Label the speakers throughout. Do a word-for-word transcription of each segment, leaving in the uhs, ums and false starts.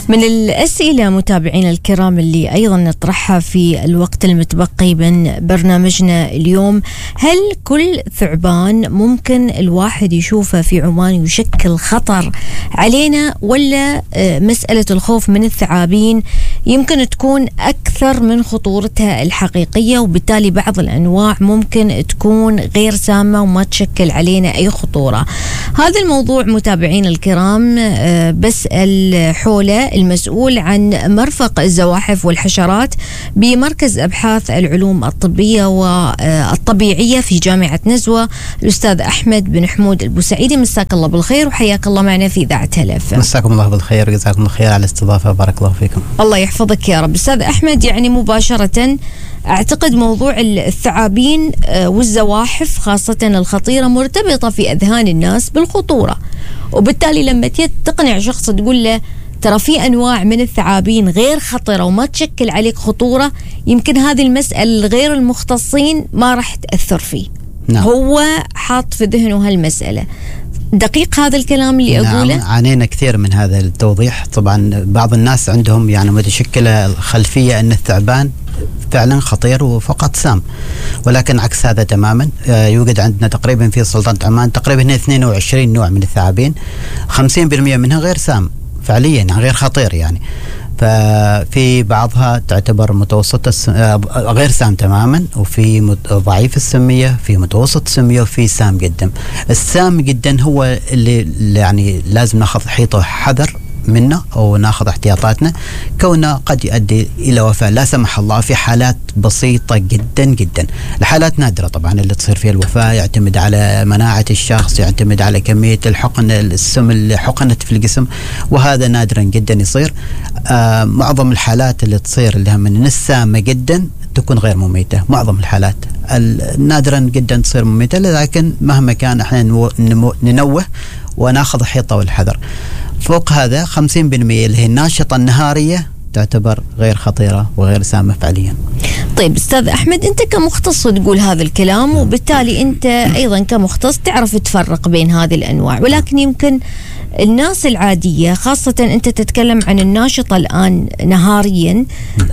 Speaker 1: من الأسئلة متابعينا الكرام اللي أيضا نطرحها في الوقت المتبقي من برنامجنا اليوم: هل كل ثعبان ممكن الواحد يشوفه في عمان يشكل خطر علينا، ولا مسألة الخوف من الثعابين يمكن تكون أكثر من خطورتها الحقيقية، وبالتالي بعض الأنواع ممكن تكون غير سامة وما تشكل علينا أي خطورة؟ هذا الموضوع متابعينا الكرام بسأل حوله المسؤول عن مرفق الزواحف والحشرات بمركز أبحاث العلوم الطبية والطبيعية في جامعة نزوة، الأستاذ أحمد بن حمود البوسعيدي. مساك الله بالخير وحياك الله معنا في إذاعة هلف.
Speaker 2: مساكم الله بالخير وجزاكم الله خير على الاستضافة، بارك الله فيكم.
Speaker 1: الله يحفظك يا رب. أستاذ أحمد، يعني مباشرة أعتقد موضوع الثعابين والزواحف خاصة الخطيرة مرتبطة في أذهان الناس بالخطورة، وبالتالي لما تقنع شخص تقول له ترى في أنواع من الثعابين غير خطرة وما تشكل عليك خطورة، يمكن هذه المسألة غير المختصين ما راح تأثر فيه. نعم. هو حاط في ذهنه هالمسألة. دقيق هذا الكلام اللي أقوله؟
Speaker 2: نعم، عانينا كثير من هذا التوضيح. طبعا بعض الناس عندهم يعني متشكلة خلفية أن الثعبان فعلا خطير وفقط سام، ولكن عكس هذا تماما. يوجد عندنا تقريبا في سلطنة عمان تقريبا اثنين وعشرين نوع من الثعابين، خمسين بالمئة منها غير سام فعليا، غير خطير يعني. ففي بعضها تعتبر متوسطة السم... غير سام تماما، وفي ضعيف السمية، في متوسط السمية، وفي سام جدا. السام جدا هو اللي يعني لازم ناخذ حيطه حذر منه أو ناخذ احتياطاتنا، كونه قد يؤدي إلى وفاة لا سمح الله في حالات بسيطة جدا جدا. الحالات نادرة طبعا اللي تصير فيها الوفاة، يعتمد على مناعة الشخص، يعتمد على كمية الحقن السم اللي حقنت في الجسم، وهذا نادرا جدا يصير. آه معظم الحالات اللي تصير اللي من السامة جدا تكون غير مميتة، معظم الحالات نادرا جدا تصير مميتة، لكن مهما كان احنا ننوه وناخذ حيطة والحذر. فوق هذا خمسين بالمئة اللي هي الناشطة النهارية تعتبر غير خطيرة وغير سامة فعليا.
Speaker 1: طيب أستاذ أحمد، أنت كمختص تقول هذا الكلام، وبالتالي أنت أيضا كمختص تعرف تفرق بين هذه الأنواع، ولكن يمكن الناس العادية خاصة أنت تتكلم عن الناشطة الآن نهاريا،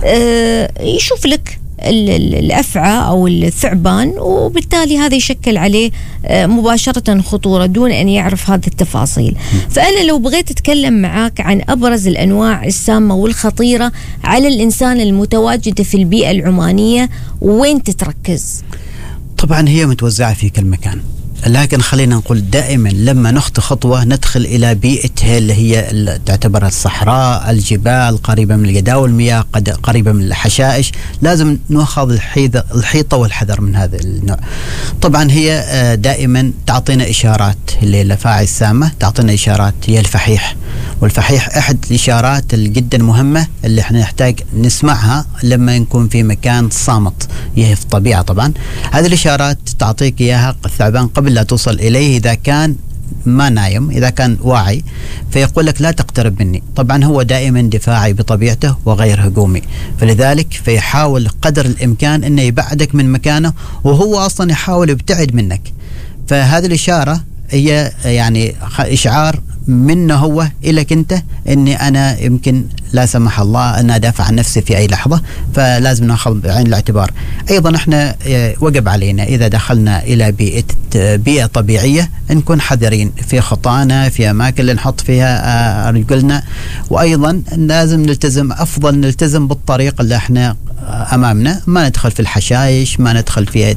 Speaker 1: آه يشوف لك الأفعى أو الثعبان، وبالتالي هذا يشكل عليه مباشرة خطورة دون أن يعرف هذه التفاصيل. فأنا لو بغيت أتكلم معاك عن أبرز الأنواع السامة والخطيرة على الإنسان المتواجدة في البيئة العمانية، وين تتركز؟
Speaker 2: طبعا هي متوزعة في كل مكان، لكن خلينا نقول دائما لما نخطو خطوة ندخل إلى بيئتها اللي هي تعتبر الصحراء، الجبال، قريبة من الجداول المياه، قريبة من الحشائش، لازم نأخذ الحيطة والحذر من هذا النوع. طبعا هي دائما تعطينا إشارات، اللي الأفاعي السامة تعطينا إشارات، هي الفحيح. والفحيح أحد الإشارات الجدا مهمة اللي احنا نحتاج نسمعها لما نكون في مكان صامت، هي في الطبيعة. طبعا هذه الإشارات تعطيك إياها الثعبان قبل لا توصل إليه، إذا كان ما نايم، إذا كان واعي، فيقول لك لا تقترب مني. طبعا هو دائما دفاعي بطبيعته وغير هجومي، فلذلك فيحاول قدر الإمكان أنه يبعدك من مكانه، وهو أصلا يحاول يبتعد منك. فهذه الإشارة هي يعني إشعار منه هو إليك أنت، أني أنا يمكن لا سمح الله أن أدافع عن نفسي في أي لحظة، فلازم نأخذ بعين الاعتبار. أيضا إحنا وجب علينا إذا دخلنا إلى بيئة بيئة طبيعية نكون حذرين في خطانا، في أماكن اللي نحط فيها رجلنا، وأيضا لازم نلتزم، أفضل نلتزم بالطريق اللي إحنا أمامنا، ما ندخل في الحشائش، ما ندخل في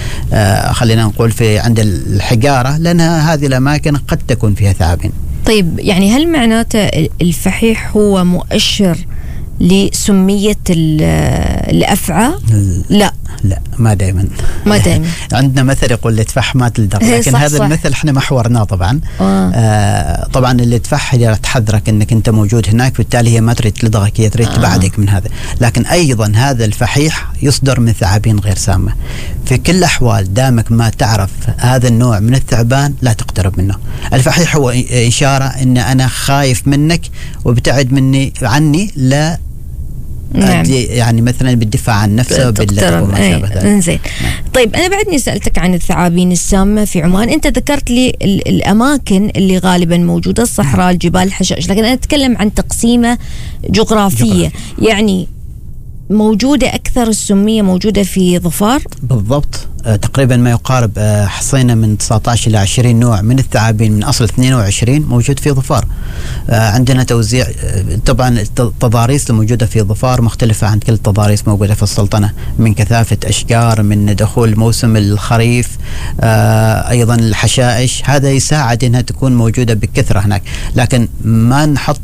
Speaker 2: خلينا نقول في عند الحجارة، لأنها هذه الأماكن قد تكون فيها ثعابين.
Speaker 1: طيب يعني هل معناته الفحيح هو مؤشر لسمية الأفعى؟
Speaker 2: لا لا ما دائما
Speaker 1: ما دائما
Speaker 2: عندنا مثل يقول اللي تفح ما تلدغ، لكن صح هذا صح. المثل احنا محورناه طبعا. آه. آه طبعا اللي تفح هي تحذرك انك انت موجود هناك، بالتالي هي ما تريد تلدغك، هي تريد آه. تبعدك من هذا. لكن ايضا هذا الفحيح يصدر من ثعابين غير سامة. في كل الاحوال دامك ما تعرف هذا النوع من الثعبان لا تقترب منه. الفحيح هو اشارة ان انا خايف منك وابتعد مني عني، لا
Speaker 1: نعم.
Speaker 2: يعني مثلا بالدفاع عن نفسه بالله وما شابه ذلك.
Speaker 1: انزين. طيب انا بعدني سالتك عن الثعابين السامه في عمان، انت ذكرت لي الاماكن اللي غالبا موجوده، الصحراء، الجبال، الحشائش، لكن انا اتكلم عن تقسيمه جغرافيه. جغرافي. يعني موجودة أكثر السمية موجودة في ظفار؟
Speaker 2: بالضبط. آه تقريبا ما يقارب آه حصينا من تسعة عشر إلى عشرين نوع من الثعابين من أصل اثنين وعشرين موجود في ظفار. آه عندنا توزيع. آه طبعا التضاريس الموجودة في ظفار مختلفة عن كل التضاريس موجودة في السلطنة، من كثافة أشجار، من دخول موسم الخريف، آه أيضا الحشائش، هذا يساعد أنها تكون موجودة بكثرة هناك. لكن ما نحط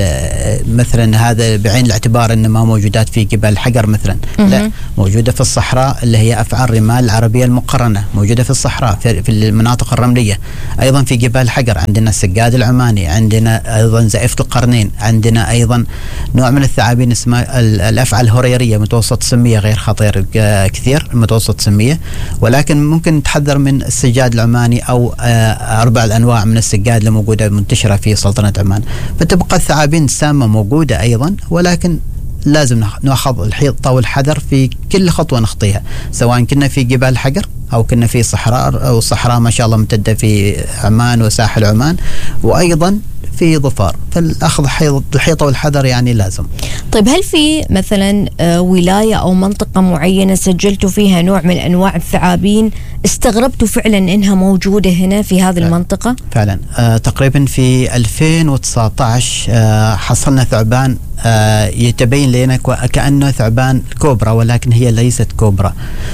Speaker 2: مثلا هذا بعين الاعتبار أن ما موجودات في جبال الحجر مثلا، لا، موجودة في الصحراء اللي هي أفعال رمال العربية المقرنة، موجودة في الصحراء في, في المناطق الرملية. أيضا في جبال الحجر عندنا السجاد العماني، عندنا أيضا زائفة القرنين، عندنا أيضا نوع من الثعابين اسمها الأفعال الهريرية متوسط السمية، غير خطير كثير، متوسط السمية، ولكن ممكن تحذر من السجاد العماني أو أربع الأنواع من السجاد اللي موجودة منتشرة في سلطنة عمان. فتبقى الثعابين السامة موجودة أيضا، ولكن لازم نأخذ الحيطة والحذر في كل خطوة نخطيها، سواء كنا في جبال الحجر أو كنا في صحراء، أو الصحراء ما شاء الله ممتدة في عمان وساحل عمان، وأيضا في ظفار، فالأخذ الحيطة والحذر يعني لازم.
Speaker 1: طيب هل في مثلا ولاية أو منطقة معينة سجلتوا فيها نوع من أنواع الثعابين استغربتوا فعلا إنها موجودة هنا في هذه المنطقة؟
Speaker 2: فعلا. آه تقريبا في ألفين وتسعة عشر آه حصلنا ثعبان آه يتبين لنا كأنه ثعبان كوبرا، ولكن هي ليست كوبرا.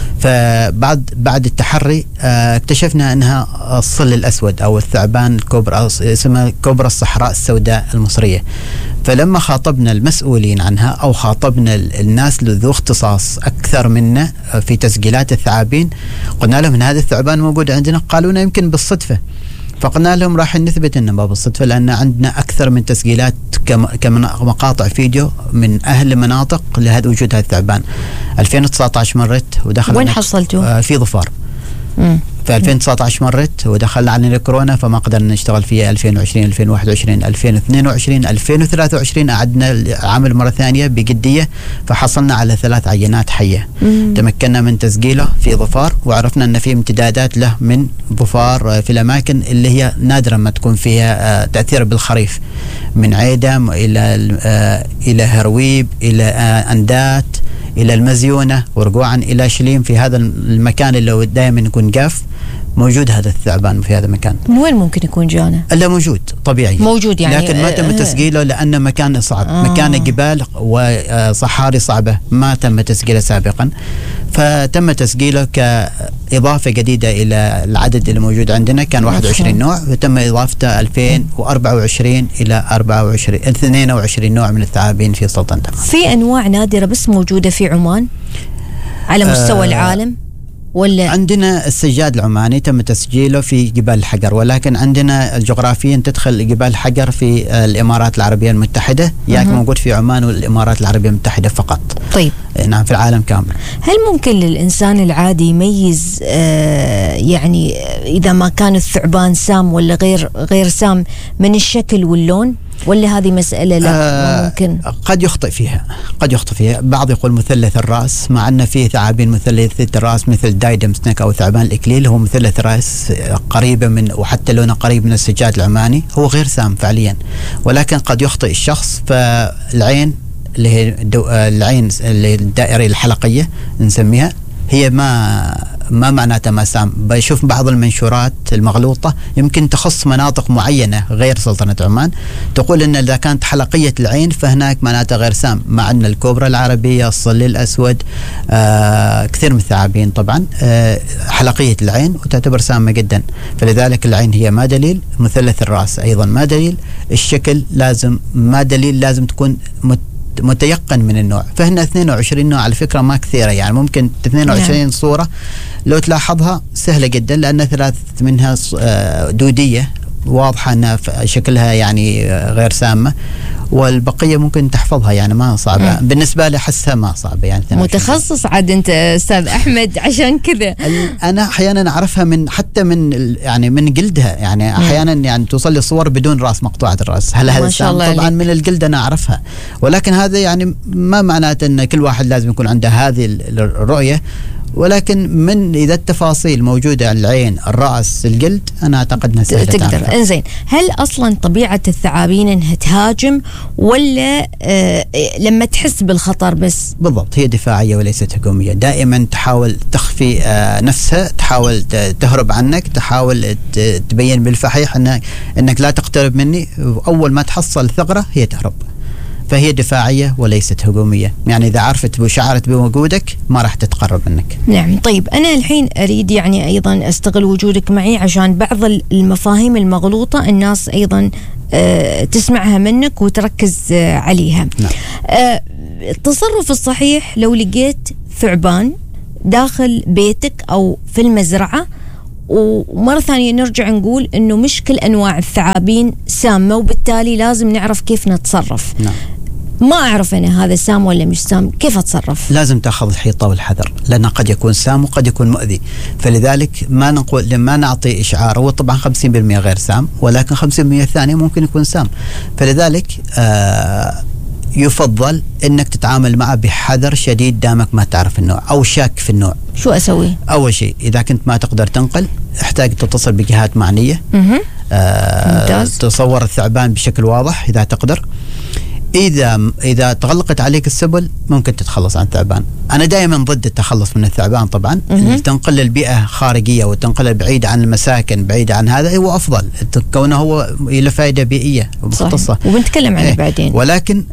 Speaker 2: فبعد بعد التحري آه اكتشفنا أنها الصل الأسود أو الثعبان الكوبرا، اسمها كوبرا الصحراء السوداء المصرية. فلما خاطبنا المسؤولين عنها أو خاطبنا الناس ذو اختصاص أكثر منا في تسجيلات الثعابين، قلنا لهم إن هذا الثعبان موجود عندنا، قالوا لنا يمكن بالصدفة. فقلنا لهم راح نثبت إنه ما بالصدفة، لأن عندنا أكثر من تسجيلات كمقاطع فيديو من أهل مناطق لهذا وجود هذا الثعبان. ألفين وتسعة عشر مرت ودخل.
Speaker 1: وين حصلتوا؟
Speaker 2: في ظفار. مم. في ألفين وتسعة عشر مرت ودخلنا علينا الكورونا، فما قدرنا نشتغل فيها. ألفين وعشرين ألفين وواحد وعشرين ألفين واثنين وعشرين ألفين وثلاثة وعشرين أعدنا عمل مرة ثانية بجدية، فحصلنا على ثلاث عينات حية. مم. تمكنا من تسجيله في ظفار، وعرفنا أن في امتدادات له من ظفار في الأماكن اللي هي نادرا ما تكون فيها تأثير بالخريف، من عيدم إلى إلى هرويب إلى أندات إلى المزيونة ورجوعا إلى شليم. في هذا المكان اللي دائما يكون جاف موجود هذا الثعبان في هذا المكان.
Speaker 1: من وين ممكن يكون جانا؟
Speaker 2: إلا موجود طبيعي،
Speaker 1: موجود يعني،
Speaker 2: لكن ما تم تسجيله لأن مكان صعب. آه. مكان جبال وصحاري صعبة، ما تم تسجيله سابقا، فتم تسجيله كإضافة جديدة إلى العدد اللي موجود عندنا. كان واحد وعشرين نوع، وتم إضافته ألفين وأربعة وعشرين إلى أربعة وعشرين اثنين وعشرين نوع من الثعابين في سلطنة عمان.
Speaker 1: في أنواع نادرة بس موجودة في عمان على مستوى آه العالم ولا؟
Speaker 2: عندنا السجاد العماني تم تسجيله في جبال الحجر، ولكن عندنا جغرافيا تدخل جبال الحجر في الإمارات العربية المتحدة، يعني موجود في عمان والإمارات العربية المتحدة فقط.
Speaker 1: طيب.
Speaker 2: نعم، في العالم كامل.
Speaker 1: هل ممكن للإنسان العادي يميز آه يعني إذا ما كان الثعبان سام ولا غير غير سام من الشكل واللون، ولا هذه مسألة لا
Speaker 2: آه
Speaker 1: ممكن؟
Speaker 2: قد يخطئ فيها، قد يخطئ فيها. بعض يقول مثلث الرأس، مع أن فيه ثعابين مثلثة الرأس مثل دايدم سنيك أو ثعبان الإكليل، هو مثلث الرأس قريبة من، وحتى لونه قريب من السجاد العماني، هو غير سام فعليا، ولكن قد يخطئ الشخص. فالعين اللي هي العين اللي الدائرية الحلقية نسميها، هي ما ما معناتها ما سام. بشوف بعض المنشورات المغلوطة يمكن تخص مناطق معينة غير سلطنة عمان، تقول إن إذا كانت حلقية العين فهناك معناتها غير سام، مع أن الكوبرا العربية، الصل الأسود، آه كثير من الثعابين طبعا آه حلقية العين وتعتبر سامة جدا. فلذلك العين هي ما دليل، مثلث الرأس أيضا ما دليل، الشكل لازم ما دليل، لازم تكون مت متيقن من النوع. فهنا اثنين وعشرين نوع على فكرة ما كثيرة، يعني ممكن اثنين وعشرين صورة لو تلاحظها سهلة جدا، لأن ثلاث منها دودية واضحة أن شكلها يعني غير سامة، والبقيه ممكن تحفظها، يعني ما صعبه م. بالنسبه لي احسها ما صعبه يعني.
Speaker 1: متخصص عاد انت استاذ احمد عشان كذا.
Speaker 2: انا احيانا اعرفها من حتى من يعني من جلدها، يعني احيانا يعني توصل لي صور بدون راس، مقطوعه الراس. هل هذا طبعا لك. من الجلد انا اعرفها، ولكن هذا يعني ما معناته ان كل واحد لازم يكون عنده هذه الرؤيه، ولكن من إذا التفاصيل موجودة على العين، الرأس، الجلد، أنا أعتقد أنها سهلة
Speaker 1: تقدر. إنزين، هل أصلا طبيعة الثعابين أنها تهاجم ولا آه لما تحس بالخطر بس؟
Speaker 2: بالضبط، هي دفاعية وليست هجومية. دائما تحاول تخفي آه نفسها، تحاول تهرب عنك، تحاول تبين بالفحيح أنك, أنك لا تقترب مني. أول ما تحصل ثغرة هي تهرب. فهي دفاعية وليست هجومية، يعني إذا عرفت وشعرت بوجودك ما راح تتقرب منك.
Speaker 1: نعم. طيب أنا الحين أريد يعني أيضا أستغل وجودك معي عشان بعض المفاهيم المغلوطة الناس أيضا آه تسمعها منك وتركز آه عليها.
Speaker 2: نعم.
Speaker 1: آه التصرف الصحيح لو لقيت ثعبان داخل بيتك أو في المزرعة، ومرة ثانية نرجع نقول إنه مش كل أنواع الثعابين سامة، وبالتالي لازم نعرف كيف نتصرف.
Speaker 2: نعم.
Speaker 1: ما أعرف أنا هذا سام ولا مش سام، كيف أتصرف؟
Speaker 2: لازم تأخذ الحيطة والحذر، لأنه قد يكون سام وقد يكون مؤذي. فلذلك ما نقول لما نعطي إشعار، هو طبعا خمسين بالمئة غير سام، ولكن خمسين بالمئة الثانية ممكن يكون سام. فلذلك آه يفضل انك تتعامل معه بحذر شديد دامك ما تعرف النوع او شاك في النوع.
Speaker 1: شو اسوي؟
Speaker 2: اول شيء اذا كنت ما تقدر تنقل، احتاج تتصل بجهات معنيه. آه تصور الثعبان بشكل واضح اذا تقدر. اذا اذا تغلقت عليك السبل ممكن تتخلص عن الثعبان. انا دائما ضد التخلص من الثعبان طبعا. تنقل البيئه خارجيه وتنقله بعيد عن المساكن، بعيد عن هذا هو افضل، كونه هو له فائده بيئيه ومختصه،
Speaker 1: وبنتكلم عنه بعدين.
Speaker 2: ولكن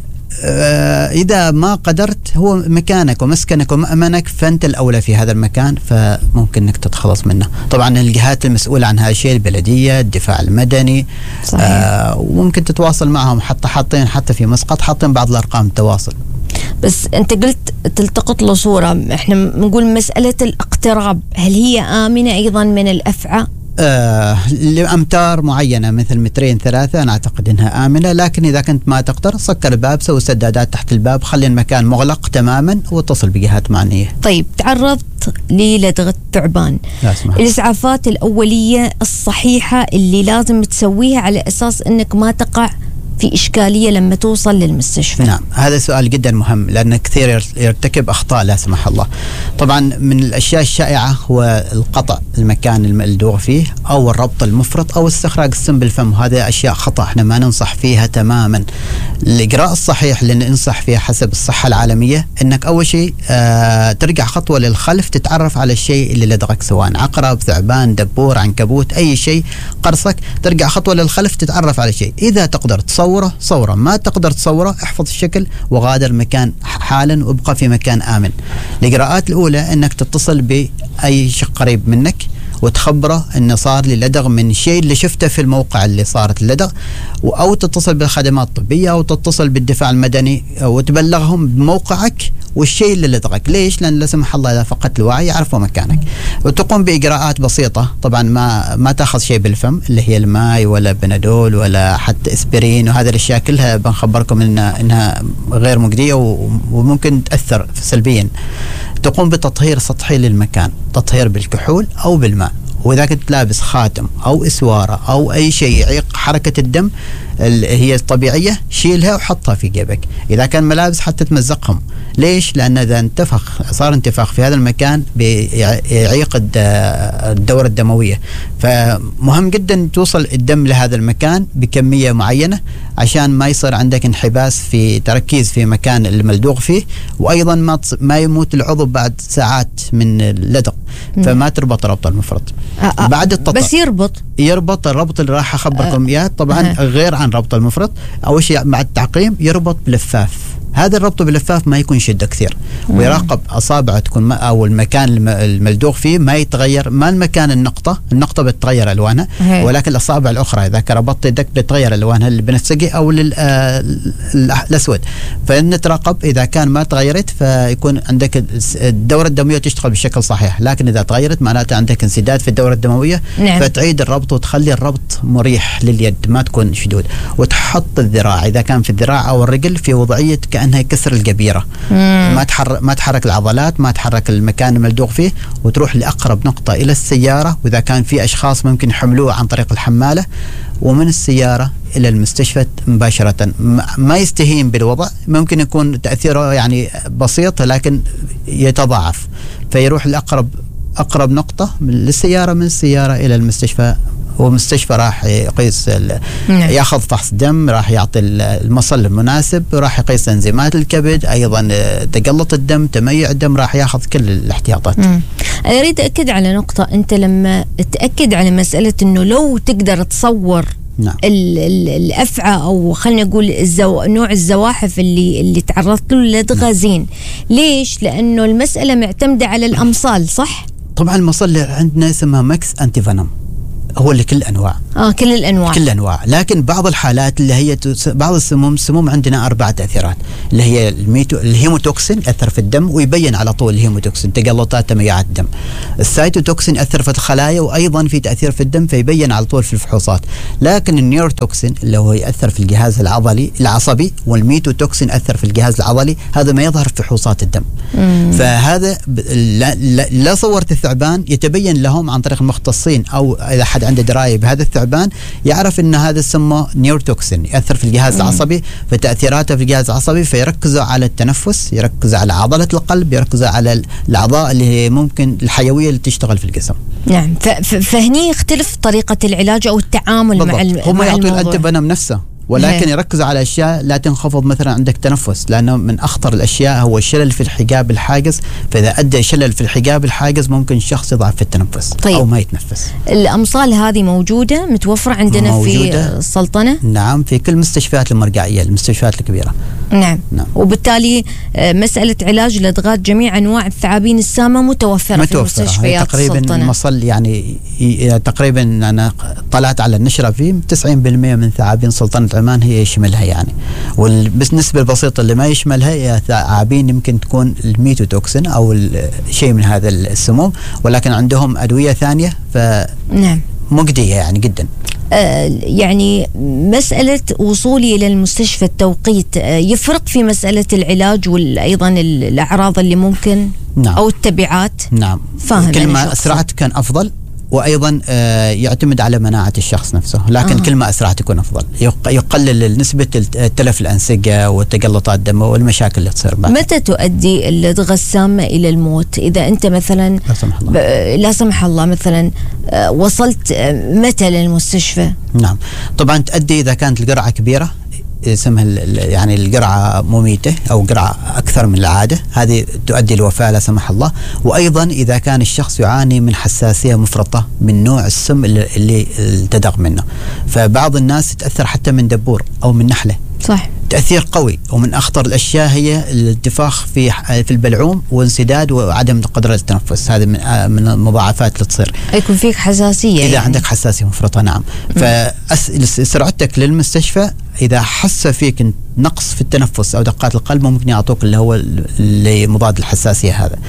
Speaker 2: آه إذا ما قدرت، هو مكانك ومسكنك ومأمنك، فأنت الأولى في هذا المكان، فممكن أنك تتخلص منه. طبعا الجهات المسؤولة عن هذا الشيء، البلدية، الدفاع المدني.
Speaker 1: صحيح.
Speaker 2: آه وممكن تتواصل معهم، حتى حاطين حتى في مسقط حاطين بعض الأرقام التواصل.
Speaker 1: بس أنت قلت تلتقط له صورة، إحنا بنقول مسألة الاقتراب هل هي آمنة أيضا من الأفعى؟
Speaker 2: آه لأمتار معينة مثل مترين ثلاثة أنا أعتقد أنها آمنة، لكن إذا كنت ما تقدر سكر الباب، سوي سدادات تحت الباب، خلي المكان مغلق تماما واتصل بجهات معنية.
Speaker 1: طيب تعرضت للدغة ثعبان، الإسعافات الأولية الصحيحة اللي لازم تسويها على أساس أنك ما تقع في إشكالية لما توصل للمستشفى؟
Speaker 2: نعم، هذا سؤال جدا مهم، لأن كثير يرتكب أخطاء لا سمح الله. طبعا من الأشياء الشائعة هو القطع المكان الملدوغ فيه، أو الربط المفرط، أو استخراج السم بالفم. هذه أشياء خطأ احنا ما ننصح فيها تماما. الإجراء الصحيح اللي ننصح فيها حسب الصحة العالمية أنك أول شيء آه ترجع خطوة للخلف، تتعرف على الشيء اللي لدغك، سواء عقرب، ثعبان، دبور، عنكبوت، أي شيء قرصك، ترجع خطوة للخلف تتعرف على الشيء. إذا تقدر تصور صورة صورة، ما تقدر تصوره احفظ الشكل وغادر المكان حالا وابقى في مكان آمن. الإجراءات الأولى أنك تتصل بأي شخص قريب منك وتخبره أنه صار لي لدغ من الشيء اللي شفته في الموقع اللي صارت اللدغ، أو تتصل بالخدمات الطبية أو تتصل بالدفاع المدني وتبلغهم بموقعك والشيء اللي لدغك. ليش؟ لأن لا سمح الله إذا فقدت الوعي يعرفوا مكانك. وتقوم بإجراءات بسيطة، طبعا ما ما تأخذ شيء بالفم اللي هي الماء ولا بنادول ولا حتى اسبرين، وهذه الأشياء كلها بنخبركم إنها إنها غير مجدية وممكن تأثر سلبيا. تقوم بتطهير سطحي للمكان، تطهير بالكحول أو بالماء. وإذا كنت لابس خاتم أو إسوارة أو أي شيء يعيق حركة الدم اللي هي الطبيعية، شيلها وحطها في جيبك. إذا كان ملابس حتى تمزقهم. ليش؟ لأن إذا انتفخ صار انتفاخ في هذا المكان بيعيق الدورة الدموية. فمهم جدا توصل الدم لهذا المكان بكمية معينة عشان ما يصير عندك انحباس في تركيز في مكان الملدوغ فيه، وأيضا ما ما يموت العضو بعد ساعات من اللدغ. فما تربط ربط المفرط.
Speaker 1: أه بعد التطهير بس يربط
Speaker 2: يربط الربط اللي راح أخبركم إياه. طبعا أه غير عن ربط المفرط، أول شيء مع التعقيم يربط بلفاف هذا الربط باللفاف ما يكون شدة كثير، ويراقب أصابعه تكون أو المكان الملدوغ فيه ما يتغير، ما المكان النقطة النقطة بتتغير ألوانها، ولكن الأصابع الأخرى إذا ربطت يدك بتغير ألوانها للبنفسجي أو للأسود. فنتراقب إذا كان ما تغيرت فيكون عندك الدورة الدموية تشتغل بشكل صحيح، لكن إذا تغيرت معناته عندك انسداد في الدورة الدموية. نعم. فتعيد الربط وتخلي الربط مريح لليد ما تكون شدود، وتحط الذراع إذا كان في الذراع أو الرجل في وضعية كأنها كسر الجبيرة، مم. ما تحرك ما تحرك العضلات، ما تحرك المكان الملدوغ فيه، وتروح لأقرب نقطة إلى السيارة، وإذا كان في أشخاص ممكن يحملوه عن طريق الحمالة، ومن السيارة إلى المستشفى مباشرة. ما يستهين بالوضع، ممكن يكون تأثيره يعني بسيط لكن يتضاعف، فيروح لأقرب أقرب نقطة للسيارة، من السيارة إلى المستشفى، ومستشفى راح يقيس ياخذ فحص دم، راح يعطي المصل المناسب، راح يقيس انزيمات الكبد، ايضا تجلط الدم، تميع الدم، راح ياخذ كل الاحتياطات.
Speaker 1: مم. انا اريد اكد على نقطه، انت لما تاكد على مساله انه لو تقدر تصور نعم. الافعى او خلينا نقول الزو... نوع الزواحف اللي اللي تعرضت له لدغه نعم. زين، ليش؟ لانه المساله معتمده على الامصال، صح؟
Speaker 2: طبعا المصل عندنا اسمها ماكس انتي فينوم، هو لكل الانواع.
Speaker 1: اه كل الانواع.
Speaker 2: كل الانواع، لكن بعض الحالات اللي هي بعض السموم، السموم عندنا اربع تاثيرات، اللي هي الميتو الهيموتوكسين ياثر في الدم ويبين على طول الهيموتوكسين، تجلطات تميعات الدم. السيتوتوكسين ياثر في الخلايا وايضا في تاثير في الدم فيبين على طول في الفحوصات. لكن النيوروتوكسين اللي هو ياثر في الجهاز العضلي العصبي، والميتوتوكسين ياثر في الجهاز العضلي، هذا ما يظهر في فحوصات الدم. مم. فهذا لا, لا, لا صورت الثعبان يتبين لهم عن طريق المختصين، او اذا حد عنده درايه بهذا الثعبان يعرف ان هذا اسمه نيوروتوكسين ياثر في الجهاز مم. العصبي، فتاثيراته في الجهاز العصبي فيركزوا على التنفس، يركزوا على عضله القلب، يركزوا على الاعضاء اللي هي ممكن الحيويه اللي تشتغل في الجسم.
Speaker 1: نعم. فهني يختلف طريقه العلاج او التعامل بالضبط. مع الموضوع.
Speaker 2: هم يعطوا الانتيفينوم نفسه، ولكن يركزوا على أشياء لا تنخفض مثلا عندك تنفس، لأنه من أخطر الأشياء هو الشلل في الحجاب الحاجز، فإذا أدى شلل في الحجاب الحاجز ممكن الشخص يضعف في التنفس. طيب. أو ما يتنفس.
Speaker 1: الأمصال هذه موجودة متوفرة عندنا موجودة. في السلطنة؟
Speaker 2: نعم، في كل مستشفيات المرجعية، المستشفيات الكبيرة.
Speaker 1: نعم. نعم. وبالتالي مسألة علاج لإدغات جميع أنواع الثعابين السامة متوفرة, متوفرة. في مستشفيات
Speaker 2: تقريبا
Speaker 1: السلطنة.
Speaker 2: المصل يعني تقريبا أنا طلعت على النشرة فيه تسعين بالمئة من ثعابين سلطنة عمان هي يشملها يعني، والنسبة البسيطة اللي ما يشملها هي ثعابين يمكن تكون الميتوتوكسين أو شيء من هذا السموم، ولكن عندهم أدوية ثانية ف نعم مجدية يعني جدا.
Speaker 1: آه يعني مسألة وصولي إلى المستشفى التوقيت آه يفرق في مسألة العلاج وأيضا الأعراض اللي ممكن نعم. أو التبعات.
Speaker 2: نعم.
Speaker 1: فاهم.
Speaker 2: كل ما أسرعت كان أفضل، وأيضا آه يعتمد على مناعة الشخص نفسه، لكن آه. كل ما أسرع تكون أفضل، يقلل نسبة تلف الأنسجة وتجلطات الدم والمشاكل اللي تصير بعد.
Speaker 1: متى تؤدي اللدغة السامة إلى الموت؟ إذا أنت مثلا
Speaker 2: لا سمح الله,
Speaker 1: لا سمح الله مثلا آه وصلت آه متى للمستشفى؟
Speaker 2: نعم طبعا تؤدي إذا كانت الجرعة كبيرة، اسمها يعني الجرعة مميتة أو جرعة أكثر من العادة، هذه تؤدي الوفاة لا سمح الله. وأيضا إذا كان الشخص يعاني من حساسية مفرطة من نوع السم اللي, اللي التدغ منه، فبعض الناس تأثر حتى من دبور أو من نحلة.
Speaker 1: صح.
Speaker 2: تأثير قوي، ومن أخطر الأشياء هي الانتفاخ في في البلعوم وانسداد وعدم قدرة التنفس، هذه من من المضاعفات اللي تصير.
Speaker 1: يكون فيك حساسية
Speaker 2: إذا
Speaker 1: يعني.
Speaker 2: عندك حساسية مفرطة. نعم. فسرعتك للمستشفى إذا حس فيك نقص في التنفس أو دقات القلب ممكن يعطوك اللي هو اللي مضاد الحساسية هذا،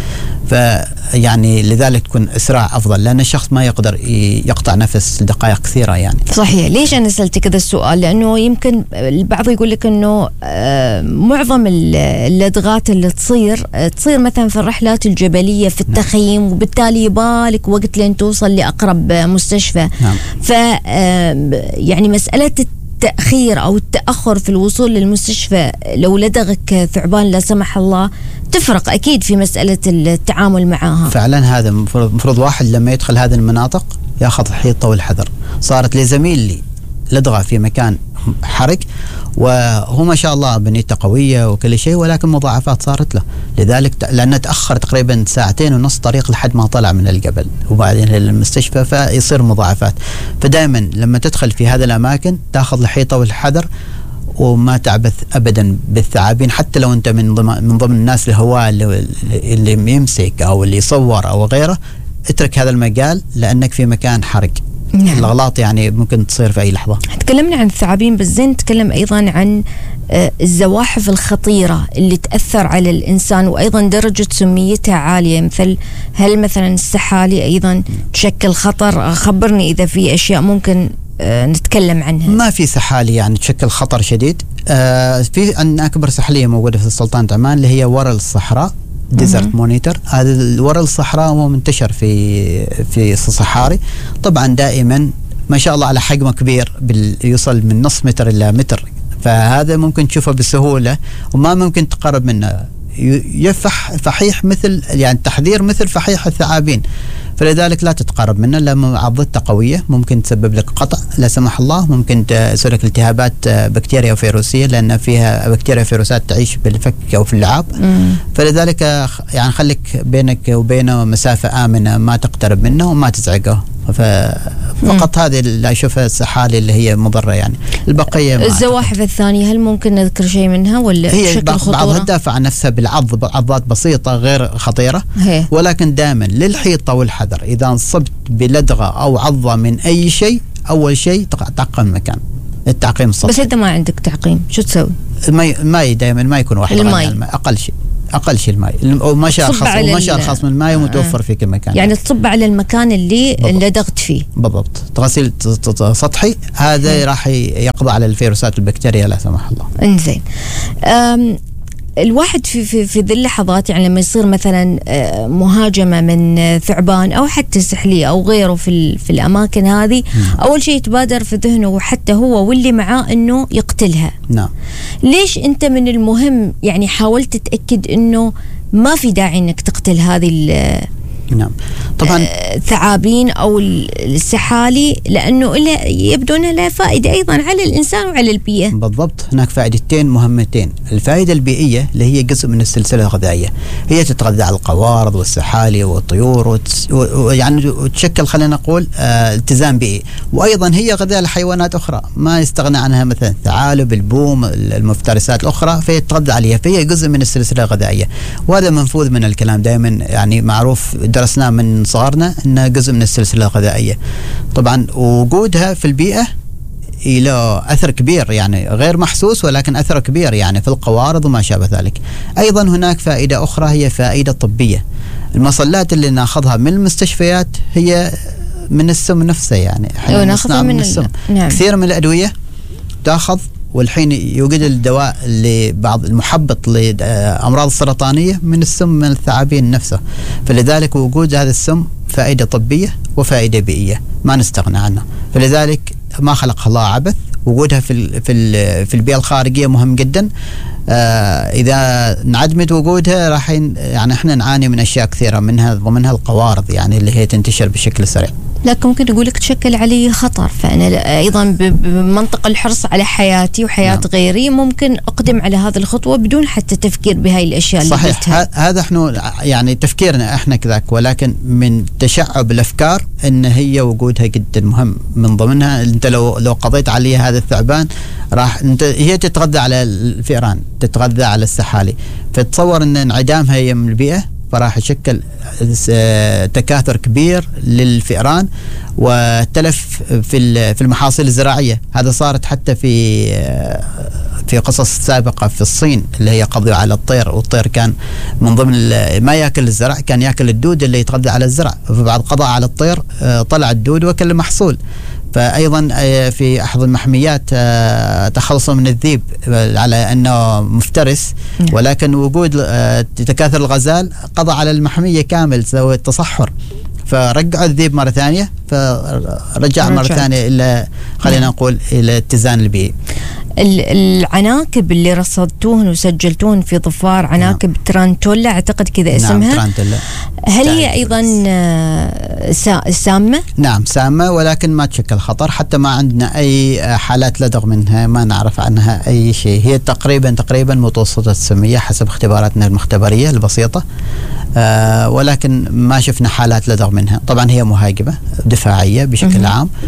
Speaker 2: فيعني لذلك تكون إسراع أفضل، لأن الشخص ما يقدر يقطع نفس لدقائق كثيرة يعني.
Speaker 1: صحيح. ليش أنا سألتك هذا السؤال؟ لأنه يمكن البعض يقول لك إنه معظم اللدغات اللي تصير تصير مثلا في الرحلات الجبلية في التخييم، نعم. وبالتالي يبالك وقت لين توصل لأقرب مستشفى. نعم. ف يعني مسألة التأخير أو التأخر في الوصول للمستشفى لو لدغك ثعبان لا سمح الله تفرق أكيد في مسألة التعامل معها.
Speaker 2: فعلا هذا مفروض واحد لما يدخل هذه المناطق يأخذ الحيطة والحذر. صارت لي زميل لي لدغة في مكان حرق، وهو ما شاء الله بنيته قوية وكل شيء، ولكن مضاعفات صارت له، لذلك لأنه تأخر تقريبا ساعتين ونص طريق لحد ما طلع من الجبل وبعدين للمستشفى، فيصير مضاعفات. فدائما لما تدخل في هذه الأماكن تأخذ الحيطة والحذر، وما تعبث ابدا بالثعابين، حتى لو انت من ضمن من ضمن الناس الهواة اللي, اللي يمسك او اللي يصور او غيره، اترك هذا المجال لانك في مكان حرق. نعم. الأغلاط يعني ممكن تصير في أي لحظة.
Speaker 1: تكلمنا عن الثعابين، بس زين نتكلم أيضا عن الزواحف الخطيرة اللي تأثر على الإنسان وأيضا درجة سميتها عالية، مثل هل مثلا السحالي أيضا تشكل خطر؟ خبرني إذا في أشياء ممكن نتكلم عنها.
Speaker 2: ما في سحالي يعني تشكل خطر شديد. آه في أن أكبر سحلية موجودة في سلطنة عمان اللي هي ورل الصحراء، ديزرت مونيتور. هذا الورل الصحراء هو منتشر في في الصحاري، طبعا دائما ما شاء الله على حجمه كبير، يوصل من نص متر الى متر، فهذا ممكن تشوفه بسهوله وما ممكن تقرب منه. يفح فحيح مثل يعني تحذير مثل فحيح الثعابين، فلذلك لا تتقرب منه لأن عضته قوية، ممكن تسبب لك قطع لا سمح الله، ممكن تسبب لك التهابات بكتيريا وفيروسية لأن فيها بكتيريا وفيروسات تعيش بالفك أو في اللعاب. مم. فلذلك يعني خليك بينك وبينه مسافة آمنة، ما تقترب منه وما تزعجه. فقط هذه اللي أشوفها السحالي اللي هي مضرة، يعني البقية.
Speaker 1: الزواحف الثانية هل ممكن نذكر شيء منها ولا
Speaker 2: هي بعضها تدافع عن نفسها بالعض، عضات بسيطة غير خطيرة. هي. ولكن دائما للحيطة والحذر، إذا انصبت بلدغة أو عضة من أي شيء أول شيء تعقم المكان، التعقيم السطحي.
Speaker 1: بس أنت ما عندك تعقيم، شو تسوي؟
Speaker 2: الماء الماء دائما ما يكون واحد،
Speaker 1: الماء
Speaker 2: أقل شيء أقل شيء الماء، ومشى الخاص ومشى الخاص من الماء متوفر آه. في كل مكان،
Speaker 1: يعني تصب على المكان اللي لدغت فيه.
Speaker 2: بالضبط، غسيل سطحي هذا راح يقضي على الفيروسات والبكتيريا لا سمح الله.
Speaker 1: انزين، الواحد في في في ذي اللحظات يعني لما يصير مثلا مهاجمه من ثعبان او حتى سحليه او غيره في في الاماكن هذه، م. اول شيء يتبادر في ذهنه وحتى هو واللي معاه انه يقتلها.
Speaker 2: نعم.
Speaker 1: ليش انت من المهم يعني حاولت تتاكد انه ما في داعي انك تقتل هذه
Speaker 2: نعم طبعا
Speaker 1: الثعابين او السحالي، لانه يبدو انها لها فائده ايضا على الانسان وعلى البيئه.
Speaker 2: بالضبط، هناك فائدتين مهمتين. الفائده البيئيه اللي هي جزء من السلسله الغذائيه، هي تتغذى على القوارض والسحالي والطيور ويعني وتشكل خلينا نقول آه التزام بيئي، وايضا هي غذاء لحيوانات اخرى ما يستغنى عنها مثلا الثعالب، البوم، المفترسات الاخرى، فهي تتغذى عليها، فهي جزء من السلسله الغذائيه. وهذا منفوذ من الكلام دائما يعني معروف درسناه من صغرنا انها جزء من السلسله الغذائيه. طبعا وجودها في البيئه له اثر كبير يعني غير محسوس، ولكن اثر كبير يعني في القوارض وما شابه ذلك. ايضا هناك فائده اخرى هي فائده طبيه. المصلات اللي ناخذها من المستشفيات هي من السم نفسه، يعني
Speaker 1: احنا ناخذها من, من السم.
Speaker 2: نعم. كثير من الادويه تاخذ، والحين يوجد الدواء لبعض المحبط لأمراض السرطانية من السم من الثعابين نفسه، فلذلك وجود هذا السم فائدة طبية وفائدة بيئية ما نستغنى عنها، فلذلك ما خلق الله عبث. وجودها في ال في ال في البيئة الخارجية مهم جدا. آه إذا انعدمت وجودها راح يعني احنا نعاني من أشياء كثيرة، منها ضمنها القوارض يعني اللي هي تنتشر بشكل سريع.
Speaker 1: لكن ممكن أقول لك تشكل علي خطر، فأنا أيضا بمنطق الحرص على حياتي وحياة نعم. غيري ممكن أقدم على هذه الخطوة بدون حتى تفكير بهاي الأشياء اللي
Speaker 2: صحيح.
Speaker 1: قلتها.
Speaker 2: هذا احنا يعني تفكيرنا احنا كذاك، ولكن من تشعب الأفكار إن هي وجودها جدا مهم. من ضمنها أنت لو لو قضيت عليها هذا الثعبان راح انت هي تتغذى على الفئران، تتغذى على السحالي، فتصور ان انعدامها هي من البيئة فراح يشكل تكاثر كبير للفئران وتلف في في المحاصيل الزراعية. هذا صارت حتى في في قصص سابقة في الصين اللي هي قضوا على الطير، والطير كان من ضمن ما يأكل الزرع، كان يأكل الدود اللي يتغذى على الزرع، فبعد قضاء على الطير طلع الدود وكل المحصول. فأيضا في أحد المحميات تخلصوا من الذيب على أنه مفترس، ولكن وجود تكاثر الغزال قضى على المحمية كامل، سوى التصحر، فرجعوا الذيب مرة ثانية، فرجع مرة ثانية إلى خلينا نقول إلى اتزان البيئي.
Speaker 1: العناكب اللي رصدتوهن وسجلتوهن في ظفار، عناكب نعم. ترانتولا أعتقد كذا اسمها.
Speaker 2: نعم ترانتولا.
Speaker 1: هل هي أيضا سامة؟
Speaker 2: نعم سامة، ولكن ما تشكل خطر، حتى ما عندنا أي حالات لدغ منها، ما نعرف عنها أي شيء. هي تقريبا تقريبا متوسطة السمية حسب اختباراتنا المختبرية البسيطة، آه ولكن ما شفنا حالات لدغ منها. طبعا هي مهاجمة دفاعية بشكل عام.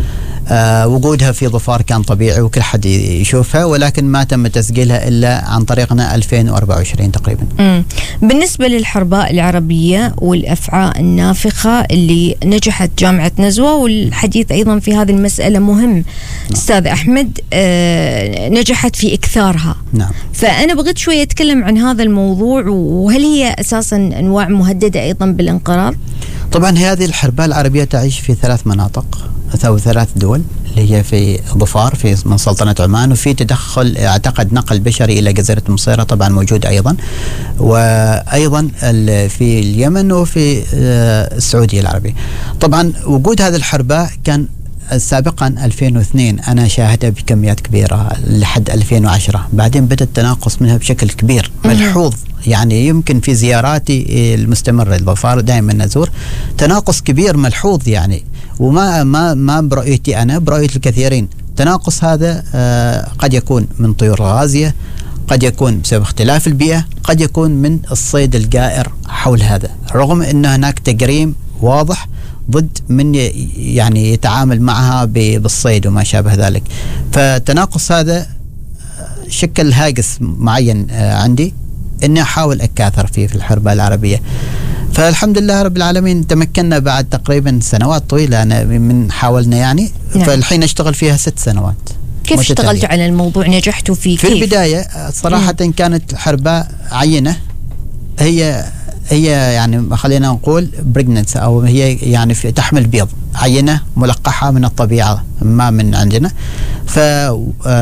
Speaker 2: آه وجودها في ظفار كان طبيعي وكل حد يشوفها، ولكن ما تم تسجيلها إلا عن طريقنا ألفين وأربعة وعشرين تقريبا.
Speaker 1: مم. بالنسبة للحرباء العربية والأفعاء النافخة اللي نجحت جامعة نزوة، والحديث أيضا في هذه المسألة مهم. نعم. أستاذ أحمد، آه نجحت في إكثارها.
Speaker 2: نعم.
Speaker 1: فأنا بغيت شوية أتكلم عن هذا الموضوع، وهل هي أساسا أنواع مهددة أيضا بالانقراض؟
Speaker 2: طبعا هذه الحرباء العربية تعيش في ثلاث مناطق أو ثلاث دول، اللي هي في ظفار في من سلطنة عمان، وفي تدخل اعتقد نقل بشري إلى جزيرة مصيرة طبعا موجود أيضا، وأيضا في اليمن وفي السعودية العربية. طبعا وجود هذه الحرباء كان سابقا ألفين واثنين أنا شاهدها بكميات كبيرة لحد ألفين وعشرة، بعدين بدأ التناقص منها بشكل كبير ملحوظ. يعني يمكن في زياراتي المستمرة للظفار دائما نزور تناقص كبير ملحوظ، يعني وما ما ما برؤيتي أنا، برؤية الكثيرين. تناقص هذا آه قد يكون من طيور غازية، قد يكون بسبب اختلاف البيئة، قد يكون من الصيد الجائر حول هذا، رغم أن هناك تجريم واضح ضد من يعني يتعامل معها بالصيد وما شابه ذلك. فتناقص هذا شكل هاجس معين عندي اني احاول اكاثر فيه في الحربة العربية. فالحمد لله رب العالمين تمكنا بعد تقريبا سنوات طويلة أنا من حاولنا يعني. نعم. فالحين اشتغل فيها ست سنوات.
Speaker 1: كيف اشتغلت على الموضوع؟ نجحتوا فيه
Speaker 2: في
Speaker 1: كيف؟
Speaker 2: البداية صراحة مم. كانت حربة عينة، هي هي يعني خلينا نقول بريجننس، أو هي يعني في تحمل بيض، عينة ملقحة من الطبيعة ما من عندنا. ف